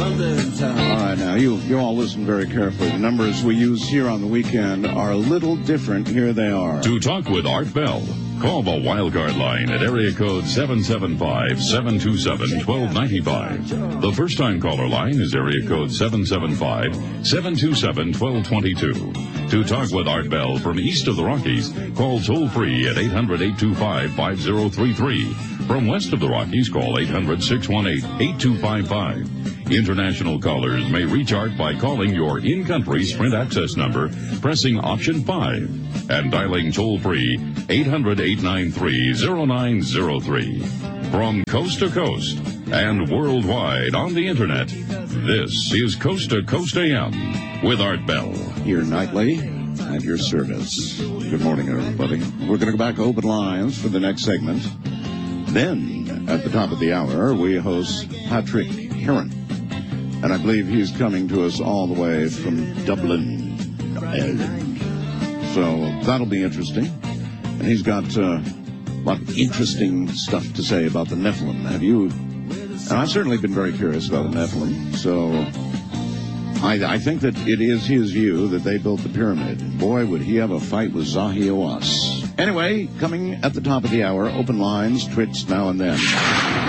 All right, now, you all listen very carefully. The numbers we use here on the weekend are a little different. Here they are. To talk with Art Bell, call the Wildcard line at area code 775-727-1295. The first-time caller line is area code 775-727-1222. To talk with Art Bell from east of the Rockies, call toll-free at 800-825-5033. From west of the Rockies, call 800-618-8255. International callers may reach Art by calling your in-country Sprint access number, pressing option 5, and dialing toll-free 800-893-0903. From coast to coast and worldwide on the Internet, this is Coast to Coast AM with Art Bell. Here nightly at your service. Good morning, everybody. We're going to go back to open lines for the next segment. Then, at the top of the hour, we host Patrick Heron. And I believe he's coming to us all the way from Dublin, Ireland. So that'll be interesting. And he's got a lot of interesting stuff to say about the Nephilim. Have you? And I've certainly been very curious about the Nephilim. So I think that it is his view that they built the pyramid. Boy, would he have a fight with Zahi Hawass. Anyway, coming at the top of the hour, open lines, twits now and then.